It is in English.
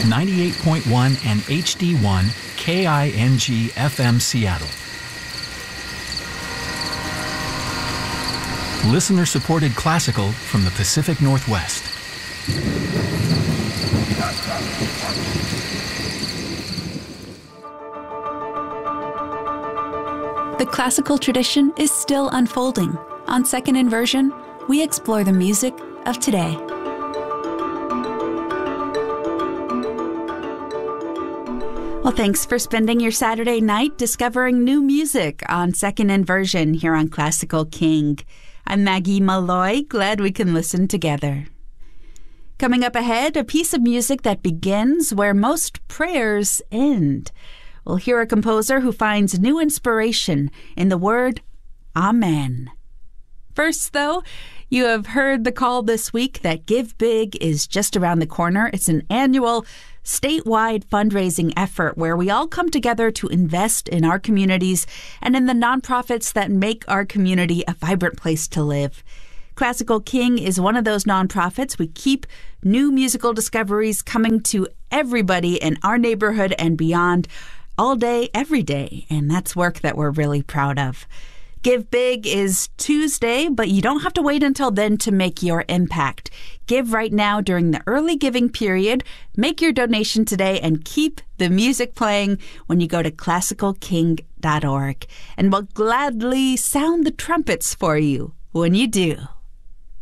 98.1 and HD1 KING FM Seattle. Listener-supported classical from the Pacific Northwest. The classical tradition is still unfolding. On Second Inversion, we explore the music of today. Well, thanks for spending your Saturday night discovering new music on Second Inversion here on Classical King. I'm Maggie Malloy, glad we can listen together. Coming up ahead, a piece of music that begins where most prayers end. We'll hear a composer who finds new inspiration in the word Amen. First, though, you have heard the call this week that Give Big is just around the corner. It's an annual statewide fundraising effort where we all come together to invest in our communities and in the nonprofits that make our community a vibrant place to live. Classical King is one of those nonprofits. We keep new musical discoveries coming to everybody in our neighborhood and beyond all day, every day, and that's work that we're really proud of. Give Big is Tuesday, but you don't have to wait until then to make your impact. Give right now during the early giving period. Make your donation today and keep the music playing when you go to classicalking.org. And we'll gladly sound the trumpets for you when you do.